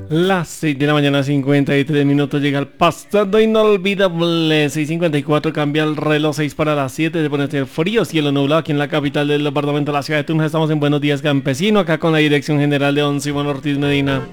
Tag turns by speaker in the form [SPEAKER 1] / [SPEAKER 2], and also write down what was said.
[SPEAKER 1] Las 6 de la mañana, 53 minutos, llega el pasado inolvidable. 6:54, cambia el reloj, 6 para las 7, se pone este frío, cielo nublado aquí en la capital del departamento de la ciudad de Tunja. Estamos en Buenos Días Campesino, acá con la dirección general de Don Simón Ortiz Medina.